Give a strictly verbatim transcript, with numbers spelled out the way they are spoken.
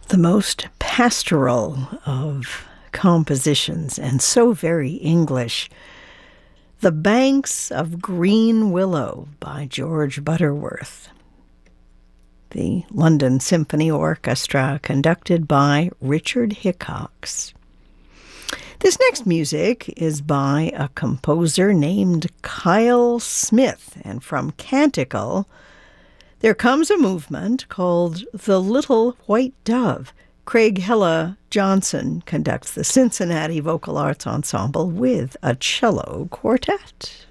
The most pastoral of compositions, and so very English. The Banks of Green Willow by George Butterworth. The London Symphony Orchestra, conducted by Richard Hickox. This next music is by a composer named Kyle Smith, and from Canticle, there comes a movement called The Little White Dove. Craig Hella Johnson conducts the Cincinnati Vocal Arts Ensemble with a cello quartet.